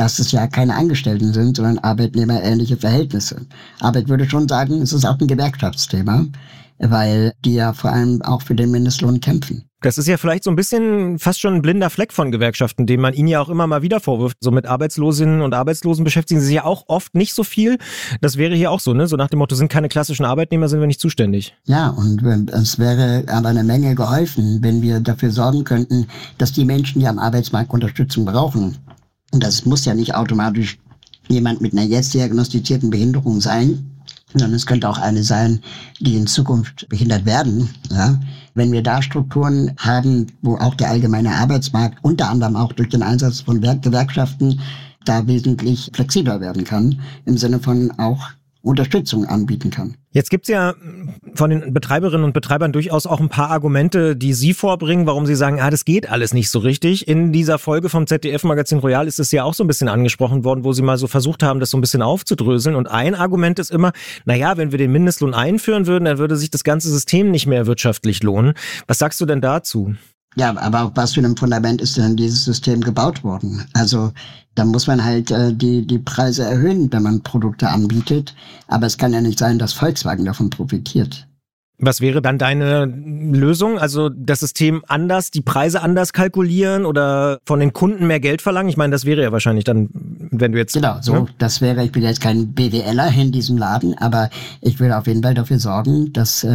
dass es ja keine Angestellten sind, sondern arbeitnehmerähnliche Verhältnisse. Aber ich würde schon sagen, es ist auch ein Gewerkschaftsthema, weil die ja vor allem auch für den Mindestlohn kämpfen. Das ist ja vielleicht so ein bisschen fast schon ein blinder Fleck von Gewerkschaften, den man ihnen ja auch immer mal wieder vorwirft. So mit Arbeitslosinnen und Arbeitslosen beschäftigen sie sich ja auch oft nicht so viel. Das wäre hier auch so, ne? So nach dem Motto, sind keine klassischen Arbeitnehmer, sind wir nicht zuständig. Ja, und es wäre aber eine Menge geholfen, wenn wir dafür sorgen könnten, dass die Menschen, die am Arbeitsmarkt Unterstützung brauchen, und das muss ja nicht automatisch jemand mit einer jetzt diagnostizierten Behinderung sein, sondern es könnte auch eine sein, die in Zukunft behindert werden. Ja? Wenn wir da Strukturen haben, wo auch der allgemeine Arbeitsmarkt unter anderem auch durch den Einsatz von Gewerkschaften da wesentlich flexibler werden kann, im Sinne von auch Unterstützung anbieten kann. Jetzt gibt's ja von den Betreiberinnen und Betreibern durchaus auch ein paar Argumente, die Sie vorbringen, warum Sie sagen, das geht alles nicht so richtig. In dieser Folge vom ZDF-Magazin Royal ist es ja auch so ein bisschen angesprochen worden, wo Sie mal so versucht haben, das so ein bisschen aufzudröseln. Und ein Argument ist immer, wenn wir den Mindestlohn einführen würden, dann würde sich das ganze System nicht mehr wirtschaftlich lohnen. Was sagst du denn dazu? Ja, aber auf was für einem Fundament ist denn dieses System gebaut worden? Also da muss man halt die Preise erhöhen, wenn man Produkte anbietet. Aber es kann ja nicht sein, dass Volkswagen davon profitiert. Was wäre dann deine Lösung? Also das System anders, die Preise anders kalkulieren oder von den Kunden mehr Geld verlangen? Ich meine, das wäre ja wahrscheinlich dann, wenn du jetzt... Genau, so, ne? Das wäre, ich bin jetzt kein BWLer in diesem Laden, aber ich würde auf jeden Fall dafür sorgen, dass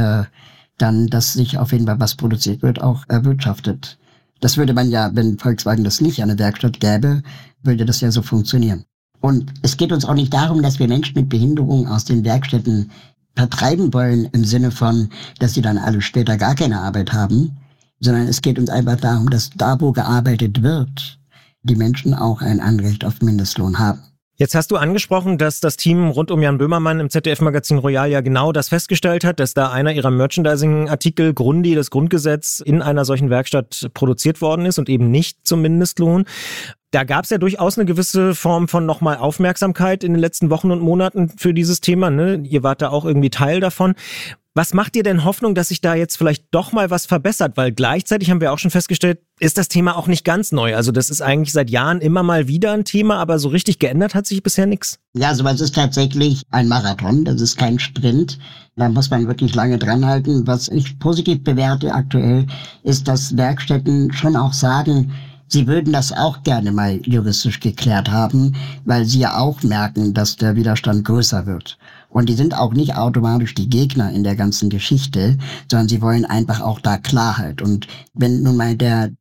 dass sich auf jeden Fall was produziert wird, auch erwirtschaftet. Das würde man ja, wenn Volkswagen das nicht an der Werkstatt gäbe, würde das ja so funktionieren. Und es geht uns auch nicht darum, dass wir Menschen mit Behinderung aus den Werkstätten vertreiben wollen, im Sinne von, dass sie dann alle später gar keine Arbeit haben, sondern es geht uns einfach darum, dass da, wo gearbeitet wird, die Menschen auch ein Anrecht auf Mindestlohn haben. Jetzt hast du angesprochen, dass das Team rund um Jan Böhmermann im ZDF-Magazin Royal ja genau das festgestellt hat, dass da einer ihrer Merchandising-Artikel, Grundi, das Grundgesetz, in einer solchen Werkstatt produziert worden ist und eben nicht zum Mindestlohn. Da gab es ja durchaus eine gewisse Form von nochmal Aufmerksamkeit in den letzten Wochen und Monaten für dieses Thema, ne? Ihr wart da auch irgendwie Teil davon. Was macht dir denn Hoffnung, dass sich da jetzt vielleicht doch mal was verbessert? Weil gleichzeitig haben wir auch schon festgestellt, ist das Thema auch nicht ganz neu. Also das ist eigentlich seit Jahren immer mal wieder ein Thema, aber so richtig geändert hat sich bisher nichts. Ja, sowas ist tatsächlich ein Marathon, das ist kein Sprint. Da muss man wirklich lange dranhalten. Was ich positiv bewerte aktuell, ist, dass Werkstätten schon auch sagen, sie würden das auch gerne mal juristisch geklärt haben, weil sie ja auch merken, dass der Widerstand größer wird. Und die sind auch nicht automatisch die Gegner in der ganzen Geschichte, sondern sie wollen einfach auch da Klarheit. Und wenn nun mal der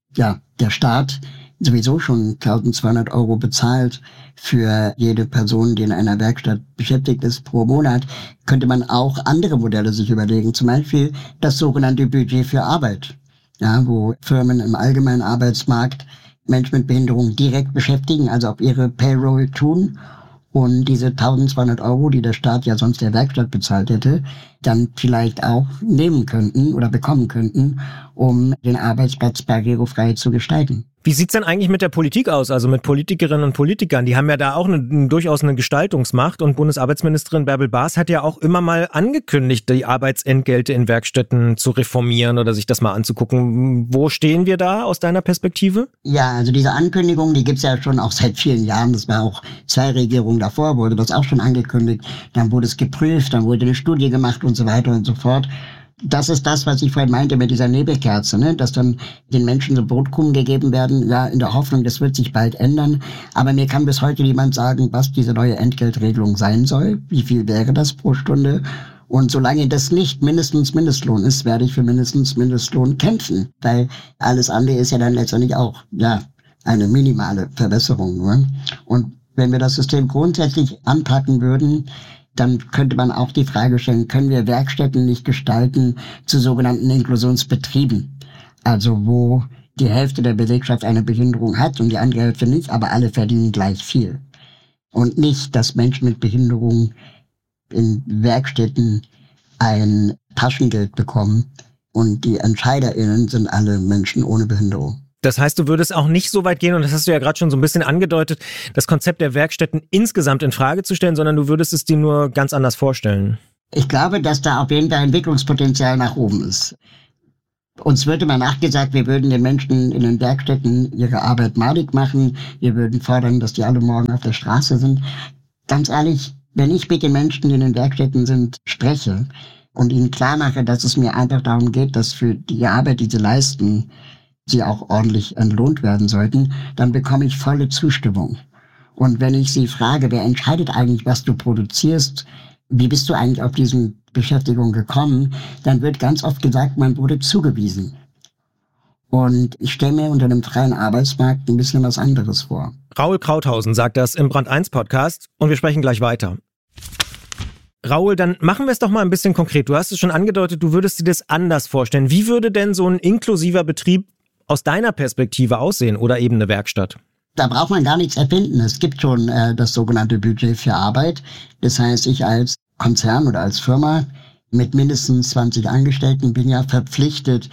Staat sowieso schon 1.200 € bezahlt für jede Person, die in einer Werkstatt beschäftigt ist pro Monat, könnte man auch andere Modelle sich überlegen. Zum Beispiel das sogenannte Budget für Arbeit. Ja, wo Firmen im allgemeinen Arbeitsmarkt Menschen mit Behinderung direkt beschäftigen, also auf ihre Payroll tun und diese 1.200 €, die der Staat ja sonst der Werkstatt bezahlt hätte, dann vielleicht auch nehmen könnten oder bekommen könnten, um den Arbeitsplatz barrierefrei zu gestalten. Wie sieht's denn eigentlich mit der Politik aus, also mit Politikerinnen und Politikern? Die haben ja da auch durchaus eine Gestaltungsmacht und Bundesarbeitsministerin Bärbel Baas hat ja auch immer mal angekündigt, die Arbeitsentgelte in Werkstätten zu reformieren oder sich das mal anzugucken. Wo stehen wir da aus deiner Perspektive? Ja, also diese Ankündigung, die gibt's ja schon auch seit vielen Jahren. Das war auch 2 Regierungen davor, wurde das auch schon angekündigt. Dann wurde es geprüft, dann wurde eine Studie gemacht und so weiter und so fort. Das ist das, was ich vorhin meinte mit dieser Nebelkerze, ne? Dass dann den Menschen so Brotkrumen gegeben werden, ja, in der Hoffnung, das wird sich bald ändern. Aber mir kann bis heute niemand sagen, was diese neue Entgeltregelung sein soll. Wie viel wäre das pro Stunde? Und solange das nicht mindestens Mindestlohn ist, werde ich für mindestens Mindestlohn kämpfen. Weil alles andere ist ja dann letztendlich auch, eine minimale Verbesserung. Ne? Und wenn wir das System grundsätzlich anpacken würden, dann könnte man auch die Frage stellen, können wir Werkstätten nicht gestalten zu sogenannten Inklusionsbetrieben? Also wo die Hälfte der Belegschaft eine Behinderung hat und die andere Hälfte nicht, aber alle verdienen gleich viel. Und nicht, dass Menschen mit Behinderung in Werkstätten ein Taschengeld bekommen und die EntscheiderInnen sind alle Menschen ohne Behinderung. Das heißt, du würdest auch nicht so weit gehen, und das hast du ja gerade schon so ein bisschen angedeutet, das Konzept der Werkstätten insgesamt in Frage zu stellen, sondern du würdest es dir nur ganz anders vorstellen. Ich glaube, dass da auf jeden Fall Entwicklungspotenzial nach oben ist. Uns wird immer nachgesagt, wir würden den Menschen in den Werkstätten ihre Arbeit madig machen. Wir würden fordern, dass die alle morgen auf der Straße sind. Ganz ehrlich, wenn ich mit den Menschen, die in den Werkstätten sind, spreche und ihnen klar mache, dass es mir einfach darum geht, dass für die Arbeit, die sie leisten, sie auch ordentlich entlohnt werden sollten, dann bekomme ich volle Zustimmung. Und wenn ich sie frage, wer entscheidet eigentlich, was du produzierst, wie bist du eigentlich auf diese Beschäftigung gekommen, dann wird ganz oft gesagt, man wurde zugewiesen. Und ich stelle mir unter dem freien Arbeitsmarkt ein bisschen was anderes vor. Raoul Krauthausen sagt das im Brand 1 Podcast und wir sprechen gleich weiter. Raoul, dann machen wir es doch mal ein bisschen konkret. Du hast es schon angedeutet, du würdest dir das anders vorstellen. Wie würde denn so ein inklusiver Betrieb aus deiner Perspektive aussehen oder eben eine Werkstatt? Da braucht man gar nichts erfinden. Es gibt schon das sogenannte Budget für Arbeit. Das heißt, ich als Konzern oder als Firma mit mindestens 20 Angestellten bin ja verpflichtet,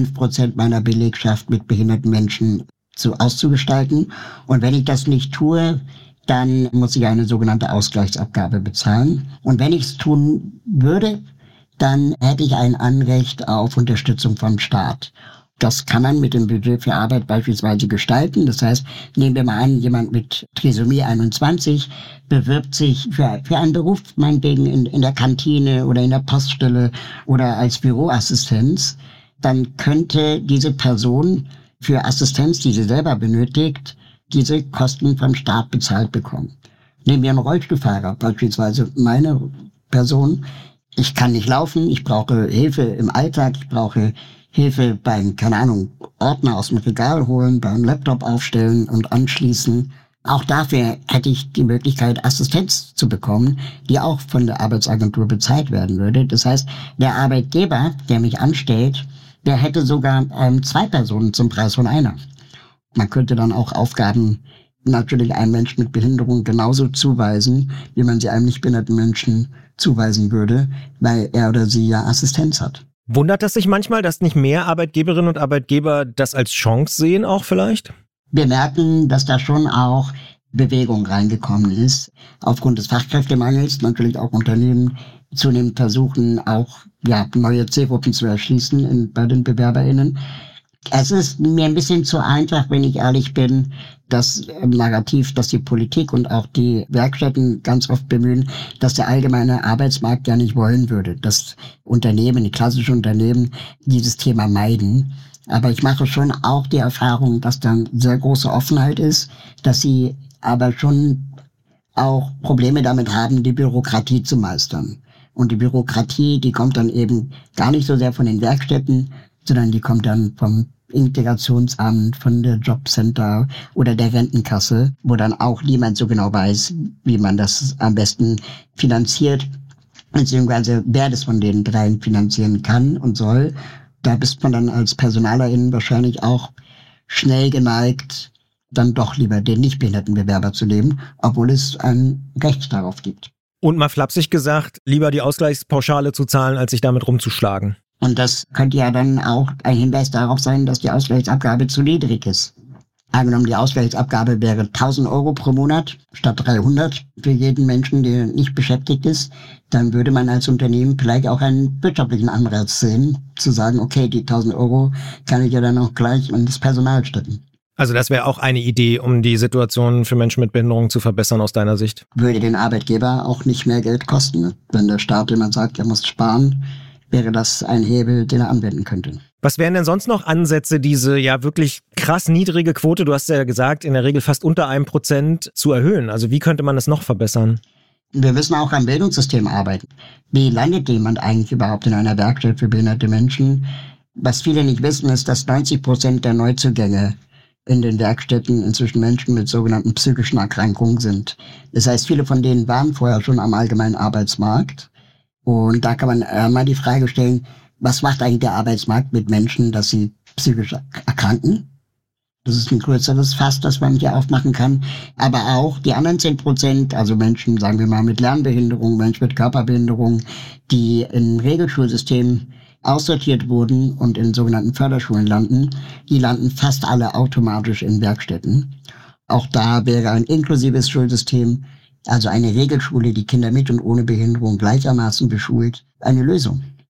5% meiner Belegschaft mit behinderten Menschen auszugestalten. Und wenn ich das nicht tue, dann muss ich eine sogenannte Ausgleichsabgabe bezahlen. Und wenn ich es tun würde, dann hätte ich ein Anrecht auf Unterstützung vom Staat. Das kann man mit dem Budget für Arbeit beispielsweise gestalten. Das heißt, nehmen wir mal an, jemand mit Trisomie 21 bewirbt sich für einen Beruf, meinetwegen in der Kantine oder in der Poststelle oder als Büroassistenz. Dann könnte diese Person für Assistenz, die sie selber benötigt, diese Kosten vom Staat bezahlt bekommen. Nehmen wir einen Rollstuhlfahrer, beispielsweise meine Person. Ich kann nicht laufen, ich brauche Hilfe im Alltag, ich brauche Hilfe beim, keine Ahnung, Ordner aus dem Regal holen, beim Laptop aufstellen und anschließen. Auch dafür hätte ich die Möglichkeit, Assistenz zu bekommen, die auch von der Arbeitsagentur bezahlt werden würde. Das heißt, der Arbeitgeber, der mich anstellt, der hätte sogar 2 Personen zum Preis von einer. Man könnte dann auch Aufgaben natürlich einem Menschen mit Behinderung genauso zuweisen, wie man sie einem nicht behinderten Menschen zuweisen würde, weil er oder sie ja Assistenz hat. Wundert das sich manchmal, dass nicht mehr Arbeitgeberinnen und Arbeitgeber das als Chance sehen auch vielleicht? Wir merken, dass da schon auch Bewegung reingekommen ist. Aufgrund des Fachkräftemangels natürlich auch Unternehmen zunehmend versuchen, auch neue Zielgruppen zu erschließen bei den BewerberInnen. Es ist mir ein bisschen zu einfach, wenn ich ehrlich bin, das Narrativ, dass die Politik und auch die Werkstätten ganz oft bemühen, dass der allgemeine Arbeitsmarkt ja nicht wollen würde, dass Unternehmen, die klassischen Unternehmen, dieses Thema meiden. Aber ich mache schon auch die Erfahrung, dass dann sehr große Offenheit ist, dass sie aber schon auch Probleme damit haben, die Bürokratie zu meistern. Und die Bürokratie, die kommt dann eben gar nicht so sehr von den Werkstätten, sondern die kommt dann vom Integrationsamt, von der Jobcenter oder der Rentenkasse, wo dann auch niemand so genau weiß, wie man das am besten finanziert, beziehungsweise wer das von den dreien finanzieren kann und soll. Da bist man dann als Personalerin wahrscheinlich auch schnell geneigt, dann doch lieber den nicht behinderten Bewerber zu nehmen, obwohl es ein Recht darauf gibt. Und mal flapsig gesagt, lieber die Ausgleichspauschale zu zahlen, als sich damit rumzuschlagen. Und das könnte ja dann auch ein Hinweis darauf sein, dass die Ausgleichsabgabe zu niedrig ist. Angenommen, die Ausgleichsabgabe wäre 1.000 Euro pro Monat statt 300 für jeden Menschen, der nicht beschäftigt ist, dann würde man als Unternehmen vielleicht auch einen wirtschaftlichen Anreiz sehen, zu sagen, okay, die 1.000 Euro kann ich ja dann auch gleich in das Personal stecken. Also das wäre auch eine Idee, um die Situation für Menschen mit Behinderung zu verbessern aus deiner Sicht? Würde den Arbeitgeber auch nicht mehr Geld kosten, wenn der Staat jemand sagt, er muss sparen, wäre das ein Hebel, den er anwenden könnte. Was wären denn sonst noch Ansätze, diese ja wirklich krass niedrige Quote, du hast ja gesagt, in der Regel fast unter 1% zu erhöhen? Also wie könnte man das noch verbessern? Wir müssen auch am Bildungssystem arbeiten. Wie landet jemand eigentlich überhaupt in einer Werkstatt für behinderte Menschen? Was viele nicht wissen, ist, dass 90% der Neuzugänge in den Werkstätten inzwischen Menschen mit sogenannten psychischen Erkrankungen sind. Das heißt, viele von denen waren vorher schon am allgemeinen Arbeitsmarkt. Und da kann man mal die Frage stellen, was macht eigentlich der Arbeitsmarkt mit Menschen, dass sie psychisch erkranken? Das ist ein größeres Fass, das man hier aufmachen kann. Aber auch die anderen 10%, also Menschen, sagen wir mal, mit Lernbehinderung, Menschen mit Körperbehinderung, die im Regelschulsystem aussortiert wurden und in sogenannten Förderschulen landen, die landen fast alle automatisch in Werkstätten. Auch da wäre ein inklusives Schulsystem, also eine Regelschule, die Kinder mit und ohne Behinderung gleichermaßen beschult, eine Lösung.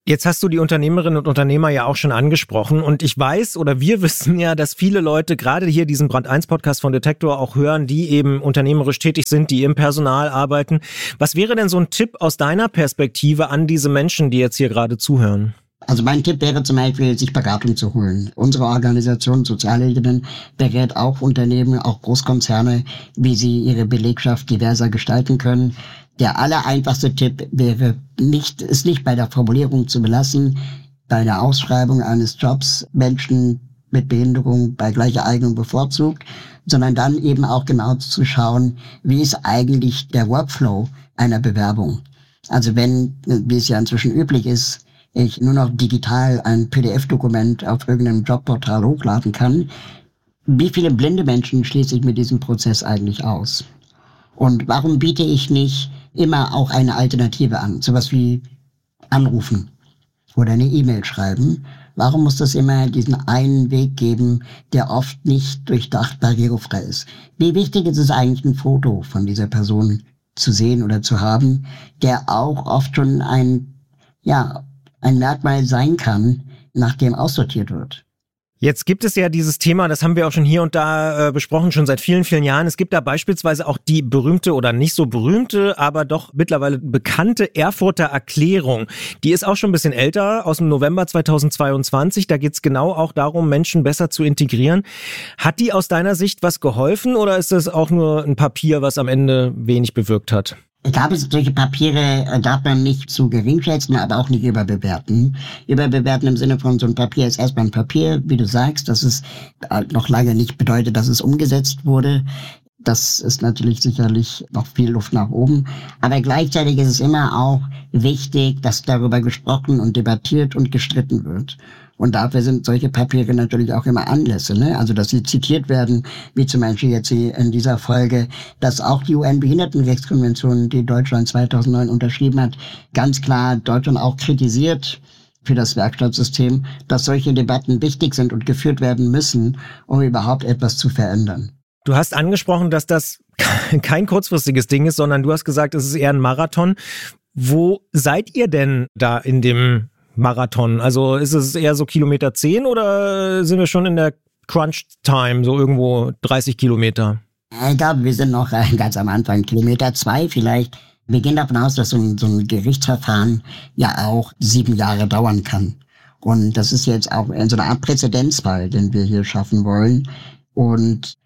Jetzt hast du die Unternehmerinnen und Unternehmer ja auch schon angesprochen und ich weiß oder wir wissen ja, dass viele Leute gerade hier diesen Brand 1 Podcast von Detektor auch hören, die eben unternehmerisch tätig sind, die im Personal arbeiten. Was wäre denn so ein Tipp aus deiner Perspektive an diese Menschen, die jetzt hier gerade zuhören? Also mein Tipp wäre zum Beispiel, sich Beratung zu holen. Unsere Organisation Sozialheldinnen berät auch Unternehmen, auch Großkonzerne, wie sie ihre Belegschaft diverser gestalten können. Der allereinfachste Tipp wäre ist nicht bei der Formulierung zu belassen, bei der Ausschreibung eines Jobs Menschen mit Behinderung bei gleicher Eignung bevorzugt, sondern dann eben auch genau zu schauen, wie ist eigentlich der Workflow einer Bewerbung. Also wenn, wie es ja inzwischen üblich ist, ich nur noch digital ein PDF-Dokument auf irgendeinem Jobportal hochladen kann, wie viele blinde Menschen schließe ich mit diesem Prozess eigentlich aus? Und warum biete ich nicht immer auch eine Alternative an? Sowas wie anrufen oder eine E-Mail schreiben. Warum muss das immer diesen einen Weg geben, der oft nicht durchdacht barrierefrei ist? Wie wichtig ist es eigentlich, ein Foto von dieser Person zu sehen oder zu haben, der auch oft schon ein Merkmal sein kann, nach dem aussortiert wird? Jetzt gibt es ja dieses Thema, das haben wir auch schon hier und da besprochen, schon seit vielen, vielen Jahren. Es gibt da beispielsweise auch die berühmte oder nicht so berühmte, aber doch mittlerweile bekannte Erfurter Erklärung. Die ist auch schon ein bisschen älter, aus dem November 2022. Da geht es genau auch darum, Menschen besser zu integrieren. Hat die aus deiner Sicht was geholfen oder ist das auch nur ein Papier, was am Ende wenig bewirkt hat? Ich glaube, solche Papiere darf man nicht zu gering schätzen, aber auch nicht überbewerten. Überbewerten im Sinne von, so ein Papier ist erstmal ein Papier, wie du sagst, dass es noch lange nicht bedeutet, dass es umgesetzt wurde. Das ist natürlich sicherlich noch viel Luft nach oben. Aber gleichzeitig ist es immer auch wichtig, dass darüber gesprochen und debattiert und gestritten wird. Und dafür sind solche Papiere natürlich auch immer Anlässe, ne? Also, dass sie zitiert werden, wie zum Beispiel jetzt in dieser Folge, dass auch die UN-Behindertenrechtskonvention, die Deutschland 2009 unterschrieben hat, ganz klar Deutschland auch kritisiert für das Werkstattsystem, dass solche Debatten wichtig sind und geführt werden müssen, um überhaupt etwas zu verändern. Du hast angesprochen, dass das kein kurzfristiges Ding ist, sondern du hast gesagt, es ist eher ein Marathon. Wo seid ihr denn da in dem Marathon? Also ist es eher so Kilometer 10 oder sind wir schon in der Crunch-Time, so irgendwo 30 Kilometer? Ich glaube, wir sind noch ganz am Anfang, Kilometer 2 vielleicht. Wir gehen davon aus, dass so ein Gerichtsverfahren ja auch 7 Jahre dauern kann. Und das ist jetzt auch so eine Art Präzedenzfall, den wir hier schaffen wollen. Und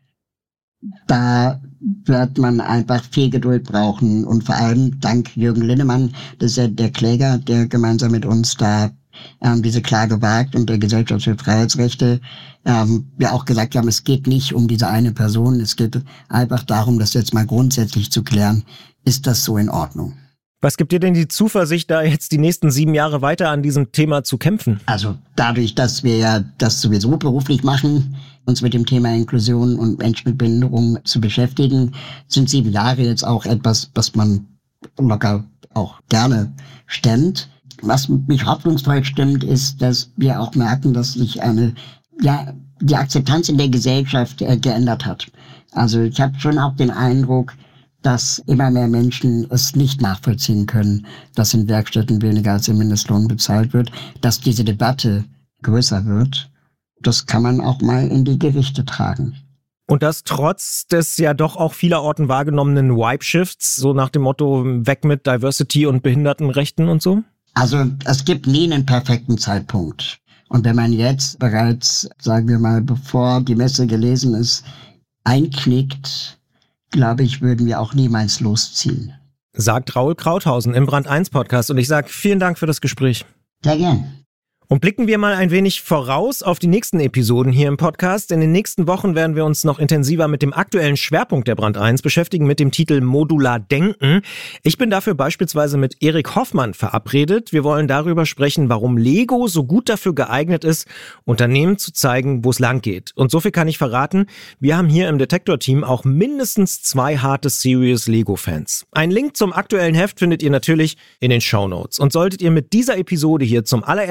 da wird man einfach viel Geduld brauchen und vor allem dank Jürgen Linnemann, das ist ja der Kläger, der gemeinsam mit uns da diese Klage wagt und der Gesellschaft für Freiheitsrechte, wir auch gesagt haben, es geht nicht um diese eine Person, es geht einfach darum, das jetzt mal grundsätzlich zu klären, ist das so in Ordnung? Was gibt dir denn die Zuversicht, da jetzt die nächsten 7 Jahre weiter an diesem Thema zu kämpfen? Also dadurch, dass wir ja das sowieso beruflich machen, uns mit dem Thema Inklusion und Menschen mit Behinderung zu beschäftigen, sind 7 Jahre jetzt auch etwas, was man locker auch gerne stemmt. Was mich hoffnungsvoll stimmt, ist, dass wir auch merken, dass sich die Akzeptanz in der Gesellschaft geändert hat. Also ich habe schon auch den Eindruck, dass immer mehr Menschen es nicht nachvollziehen können, dass in Werkstätten weniger als im Mindestlohn bezahlt wird, dass diese Debatte größer wird. Das kann man auch mal in die Gerichte tragen. Und das trotz des ja doch auch vielerorten wahrgenommenen Wipe-Shifts, so nach dem Motto weg mit Diversity und Behindertenrechten und so? Also es gibt nie einen perfekten Zeitpunkt. Und wenn man jetzt bereits, sagen wir mal, bevor die Messe gelesen ist, einknickt, glaube ich, würden wir auch niemals losziehen. Sagt Raoul Krauthausen im Brand 1 Podcast und ich sage vielen Dank für das Gespräch. Sehr gern. Und blicken wir mal ein wenig voraus auf die nächsten Episoden hier im Podcast. In den nächsten Wochen werden wir uns noch intensiver mit dem aktuellen Schwerpunkt der Brand 1 beschäftigen, mit dem Titel Modular Denken. Ich bin dafür beispielsweise mit Erik Hoffmann verabredet. Wir wollen darüber sprechen, warum Lego so gut dafür geeignet ist, Unternehmen zu zeigen, wo es lang geht. Und so viel kann ich verraten, wir haben hier im Detektor-Team auch mindestens 2 harte Serious Lego-Fans. Einen Link zum aktuellen Heft findet ihr natürlich in den Shownotes. Und solltet ihr mit dieser Episode hier zum allerersten Mal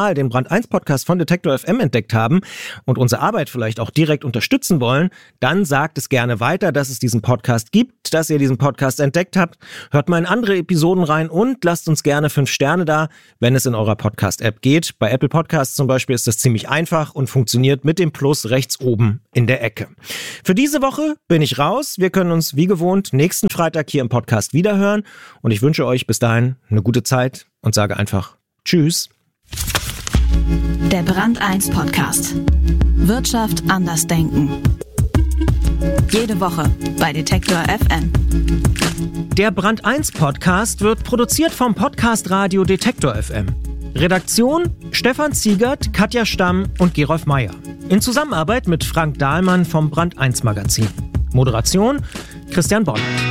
Mal den Brand 1 Podcast von Detektor FM entdeckt haben und unsere Arbeit vielleicht auch direkt unterstützen wollen, dann sagt es gerne weiter, dass es diesen Podcast gibt, dass ihr diesen Podcast entdeckt habt. Hört mal in andere Episoden rein und lasst uns gerne 5 Sterne da, wenn es in eurer Podcast-App geht. Bei Apple Podcasts zum Beispiel ist das ziemlich einfach und funktioniert mit dem Plus rechts oben in der Ecke. Für diese Woche bin ich raus. Wir können uns wie gewohnt nächsten Freitag hier im Podcast wiederhören und ich wünsche euch bis dahin eine gute Zeit und sage einfach Tschüss. Der Brand 1 Podcast. Wirtschaft anders denken. Jede Woche bei Detektor FM. Der Brand 1 Podcast wird produziert vom Podcast Radio Detektor FM. Redaktion Stefan Ziegert, Katja Stamm und Gerolf Meyer. In Zusammenarbeit mit Frank Dahlmann vom Brand 1 Magazin. Moderation Christian Bollert.